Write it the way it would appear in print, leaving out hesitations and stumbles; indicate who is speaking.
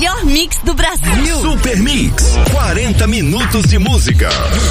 Speaker 1: melhor mix do Brasil.
Speaker 2: Super Mix, 40 minutos de música.